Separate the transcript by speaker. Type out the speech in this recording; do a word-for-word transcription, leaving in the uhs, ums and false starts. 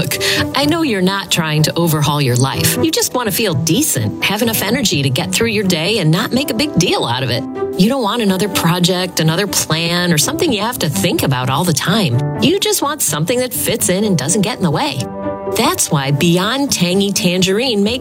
Speaker 1: Look, I know you're not trying to overhaul your life. You just want to feel decent, have enough energy to get through your day and not make a big deal out of it. You don't want another project, another plan, or something you have to think about all the time. You just want something that fits in and doesn't get in the way. That's why Beyond Tangy Tangerine makes